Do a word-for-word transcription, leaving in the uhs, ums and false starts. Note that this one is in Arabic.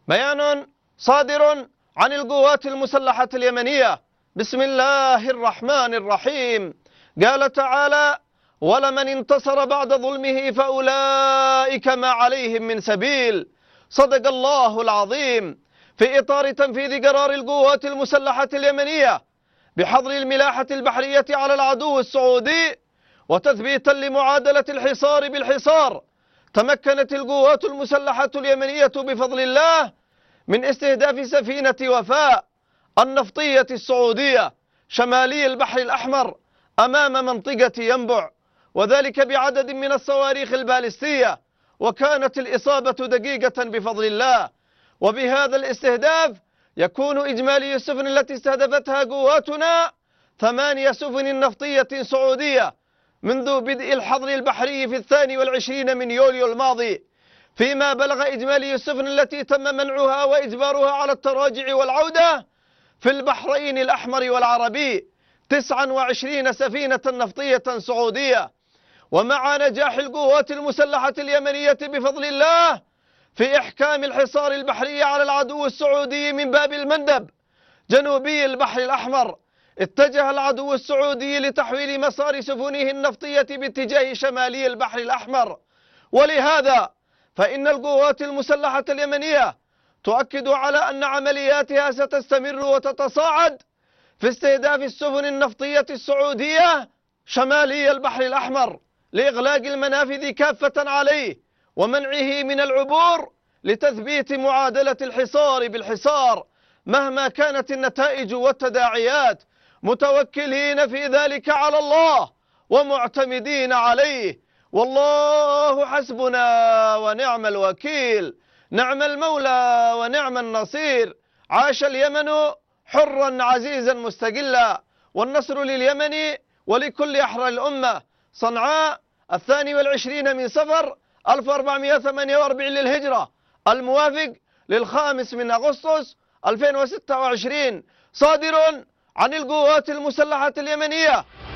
بيان صادر عن القوات المسلحة اليمنية. بسم الله الرحمن الرحيم. قال تعالى: ولمن انتصر بعد ظلمه فأولئك ما عليهم من سبيل. صدق الله العظيم. في إطار تنفيذ قرار القوات المسلحة اليمنية بحظر الملاحة البحرية على العدو السعودي وتثبيتا لمعادلة الحصار بالحصار، تمكنت القوات المسلحة اليمنية بفضل الله من استهداف سفينة وفاء النفطية السعودية شمالي البحر الأحمر أمام منطقة ينبع، وذلك بعدد من الصواريخ البالستية، وكانت الإصابة دقيقة بفضل الله. وبهذا الاستهداف يكون إجمالي السفن التي استهدفتها قواتنا ثمانية سفن نفطية سعودية منذ بدء الحظر البحري في الثاني والعشرين من يوليو الماضي، فيما بلغ إجمالي السفن التي تم منعها وإجبارها على التراجع والعودة في البحرين الأحمر والعربي تسعة وعشرين سفينة نفطية سعودية. ومع نجاح القوات المسلحة اليمنية بفضل الله في إحكام الحصار البحري على العدو السعودي من باب المندب جنوبي البحر الأحمر، اتجه العدو السعودي لتحويل مسار سفنه النفطية باتجاه شمالي البحر الأحمر. ولهذا فإن القوات المسلحة اليمنية تؤكد على أن عملياتها ستستمر وتتصاعد في استهداف السفن النفطية السعودية شمالي البحر الأحمر لإغلاق المنافذ كافة عليه ومنعه من العبور لتثبيت معادلة الحصار بالحصار مهما كانت النتائج والتداعيات، متوكلين في ذلك على الله ومعتمدين عليه. والله حسبنا ونعم الوكيل، نعم المولى ونعم النصير. عاش اليمن حرا عزيزا مستقلا، والنصر لليمن ولكل أحرار الأمة. صنعاء الثاني والعشرين من صفر ألف وأربعمائة وثمانية وأربعين للهجرة، الموافق للخامس من أغسطس ألفين وستة وعشرين، صادر عن القوات المسلحة اليمنية.